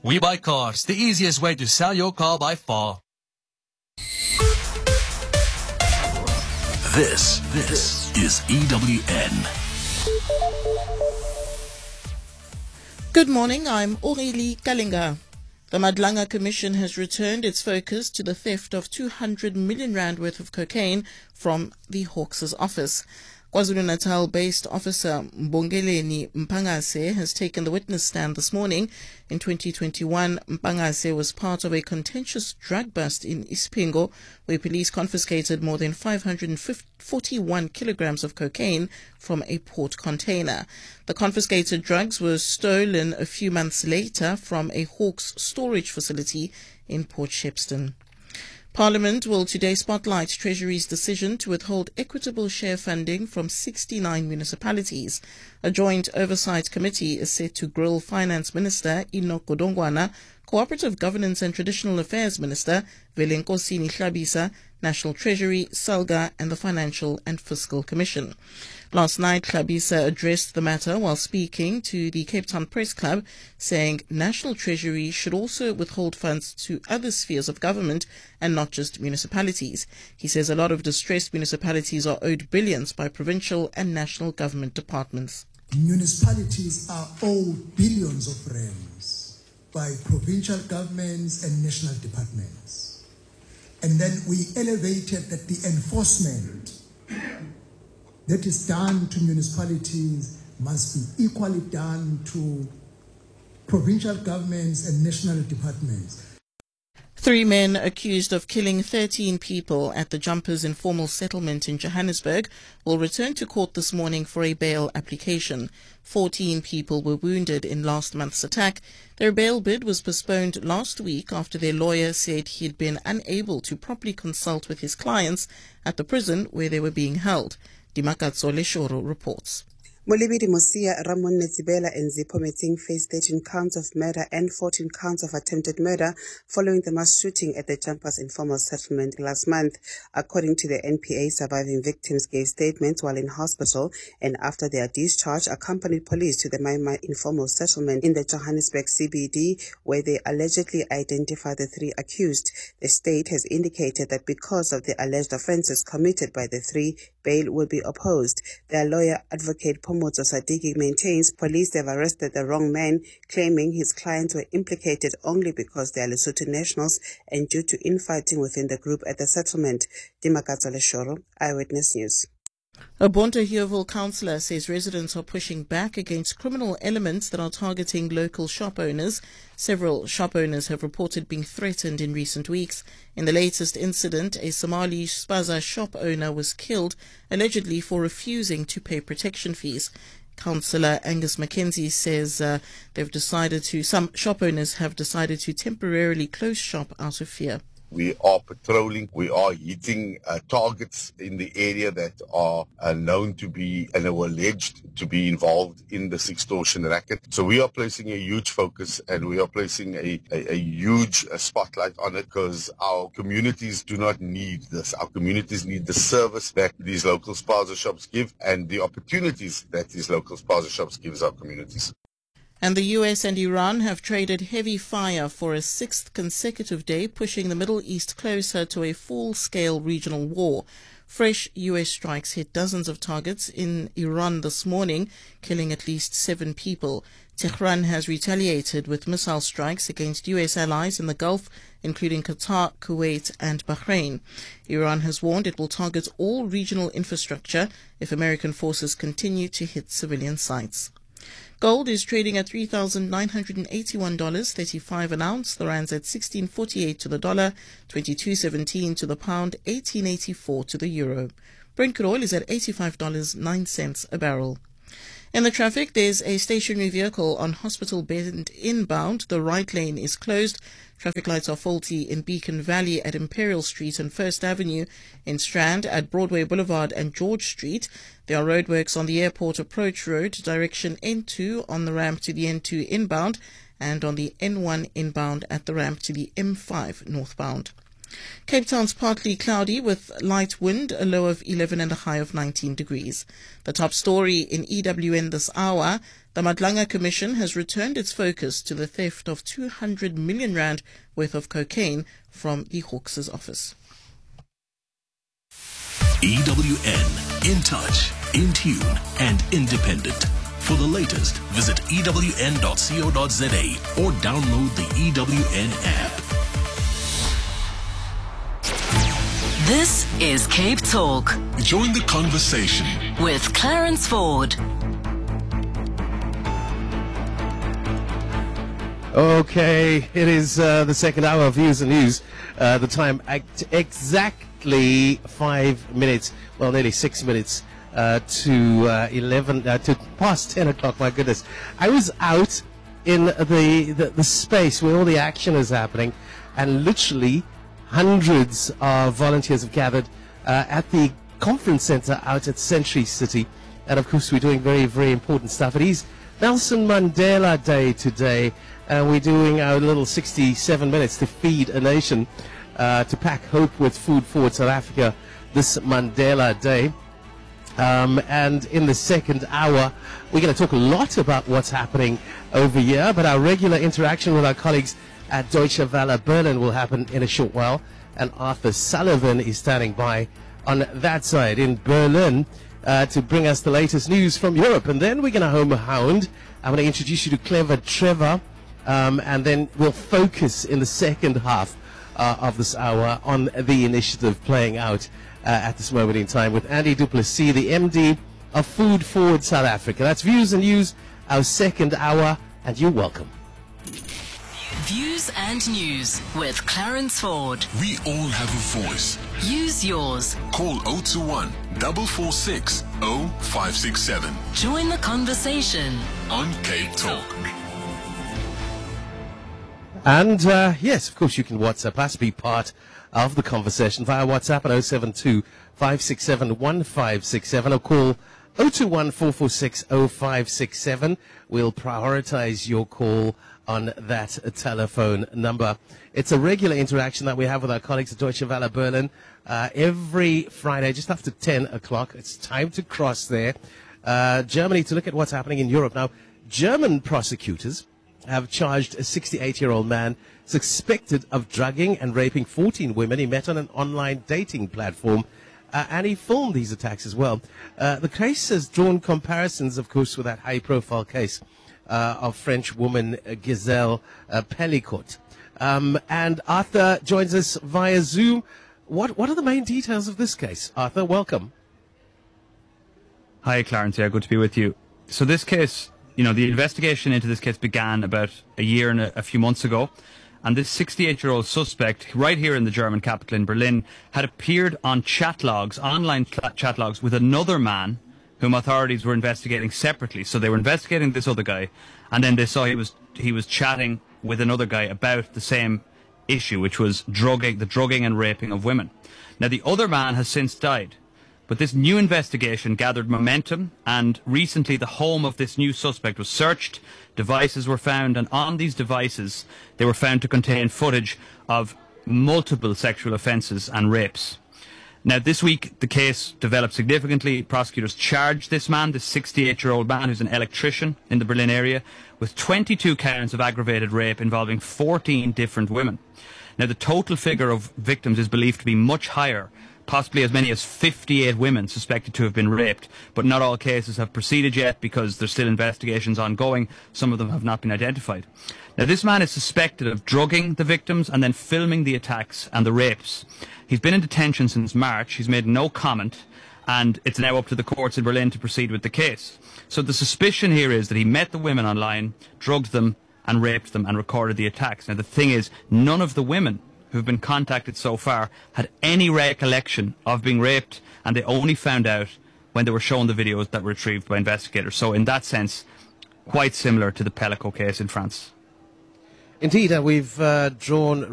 We Buy Cars, the easiest way to sell your car by far. This is EWN. Good morning, I'm Aurélie Kalinga. The Madlanga Commission has returned its focus to the theft of 200 million rand worth of cocaine from the Hawks' office. KwaZulu-Natal-based officer Mbongeleni Mpangase has taken the witness stand this morning. In 2021, Mpangase was part of a contentious drug bust in Isipingo, where police confiscated more than 541 kilograms of cocaine from a port container. The confiscated drugs were stolen a few months later from a Hawks storage facility in Port Shepstone. Parliament will today spotlight Treasury's decision to withhold equitable share funding from 69 municipalities. A joint oversight committee is set to grill Finance Minister Enoch Godongwana, Cooperative Governance and Traditional Affairs Minister Velenkosini Hlabisa, National Treasury, SALGA and the Financial and Fiscal Commission. Last night, Hlabisa addressed the matter while speaking to the Cape Town Press Club, saying National Treasury should also withhold funds to other spheres of government and not just municipalities. He says a lot of distressed municipalities are owed billions by provincial and national government departments. Municipalities are owed billions of rands by provincial governments and national departments. And then we elevated that the enforcement that is done to municipalities must be equally done to provincial governments and national departments. 3 men accused of killing 13 people at the Jumpers informal settlement in Johannesburg will return to court this morning for a bail application. 14 people were wounded in last month's attack. Their bail bid was postponed last week after their lawyer said he had been unable to properly consult with his clients at the prison where they were being held. Dimakatso Leshoro reports. Molibidi Mosia Ramon Netsibela and Zipho Meting faced 13 counts of murder and 14 counts of attempted murder following the mass shooting at the Jumpers informal settlement last month. According to the NPA, surviving victims gave statements while in hospital and after their discharge accompanied police to the Maimai informal settlement in the Johannesburg CBD, where they allegedly identified the 3 accused. The state has indicated that because of the alleged offences committed by the 3, bail will be opposed. Their lawyer, Advocate Pomozo Sadiki, maintains police have arrested the wrong man, claiming his clients were implicated only because they are Lesotho nationals and due to infighting within the group at the settlement. Dimakatso Leshoro, Eyewitness News. A Bonta-Huuville councillor says residents are pushing back against criminal elements that are targeting local shop owners. Several shop owners have reported being threatened in recent weeks. In the latest incident, a Somali Spaza shop owner was killed, allegedly for refusing to pay protection fees. Councillor Angus Mackenzie says some shop owners have decided to temporarily close shop out of fear. We are patrolling, we are hitting targets in the area that are known to be and are alleged to be involved in this extortion racket. So we are placing a huge focus and we are placing a huge spotlight on it because our communities do not need this. Our communities need the service that these local spaza shops give and the opportunities that these local spaza shops gives our communities. And the US and Iran have traded heavy fire for a 6th consecutive day, pushing the Middle East closer to a full-scale regional war. Fresh US strikes hit dozens of targets in Iran this morning, killing at least 7 people. Tehran has retaliated with missile strikes against US allies in the Gulf, including Qatar, Kuwait and Bahrain. Iran has warned it will target all regional infrastructure if American forces continue to hit civilian sites. Gold is trading at $3,981.35 an ounce. The rand's at 16.48 to the dollar, 22.17 to the pound, 18.84 to the euro. Brent crude oil is at $85.09 a barrel. In the traffic, there's a stationary vehicle on Hospital Bend inbound. The right lane is closed. Traffic lights are faulty in Beacon Valley at Imperial Street and First Avenue, in Strand at Broadway Boulevard and George Street. There are roadworks on the Airport Approach Road, direction N2 on the ramp to the N2 inbound, and on the N1 inbound at the ramp to the M5 northbound. Cape Town's partly cloudy with light wind, a low of 11 and a high of 19 degrees. The top story in EWN this hour: the Madlanga Commission has returned its focus to the theft of 200 million rand worth of cocaine from the Hawks' office. EWN, in touch, in tune, and independent. For the latest, visit ewn.co.za or download the EWN app. This is Cape Talk Join the conversation. with Clarence Ford. Okay, it is the second hour of Views and News. The time exactly 5 minutes, well, nearly 6 minutes to 11, to past 10 o'clock. My goodness, I was out in the space where all the action is happening, and literally hundreds of volunteers have gathered at the conference center out at Century City, and of course we're doing very, very important stuff. It is Nelson Mandela Day today, and we're doing our little 67 minutes to feed a nation, to pack hope with Food Forward South Africa this Mandela Day. And in the second hour, we're going to talk a lot about what's happening over here, but our regular interaction with our colleagues at Deutsche Welle Berlin will happen in a short while, and Arthur Sullivan is standing by on that side in Berlin to bring us the latest news from Europe. And then we're going to home a hound. I'm going to introduce you to Clever Trevor, and then we'll focus in the second half of this hour on the initiative playing out at this moment in time with Andy du Plessis, the MD of Food Forward South Africa. That's Views and News, our second hour, and you're welcome. Views and News with Clarence Ford. We all have a voice. Use yours. Call 021 446 0567 Join the conversation. on Cape Talk. And yes, of course, you can WhatsApp us, be part of the conversation via WhatsApp at 072 567 1567 or call 021 446 0567. We'll prioritize your call on that telephone number. It's a regular interaction that we have with our colleagues at Deutsche Welle Berlin every Friday, just after 10 o'clock. It's time to cross there. Germany, to look at what's happening in Europe. Now, German prosecutors have charged a 68-year-old man suspected of drugging and raping 14 women he met on an online dating platform, and he filmed these attacks as well. The case has drawn comparisons, of course, with that high-profile case of French woman Giselle Pellicotte. And Arthur joins us via Zoom. What are the main details of this case? Arthur, welcome. Hi, Clarence. Yeah, good to be with you. So this case, you know, the investigation into this case began about a year and a few months ago. And this 68-year-old suspect, right here in the German capital in Berlin, had appeared on chat logs, online chat logs, with another man whom authorities were investigating separately. So they were investigating this other guy, and then they saw he was chatting with another guy about the same issue, which was the drugging and raping of women. Now, the other man has since died. But this new investigation gathered momentum, and recently the home of this new suspect was searched, devices were found, and on these devices they were found to contain footage of multiple sexual offences and rapes. Now, this week the case developed significantly. Prosecutors charged this man, this 68-year-old man who's an electrician in the Berlin area, with 22 counts of aggravated rape involving 14 different women. Now, the total figure of victims is believed to be much higher, possibly as many as 58 women suspected to have been raped, but not all cases have proceeded yet because there's still investigations ongoing. Some of them have not been identified. Now, this man is suspected of drugging the victims and then filming the attacks and the rapes. He's been in detention since March. He's made no comment, and it's now up to the courts in Berlin to proceed with the case. So the suspicion here is that he met the women online, drugged them and raped them and recorded the attacks. Now, the thing is, none of the women who've been contacted so far had any recollection of being raped, and they only found out when they were shown the videos that were retrieved by investigators. So in that sense, quite similar to the Pellicotte case in France. Indeed, we've drawn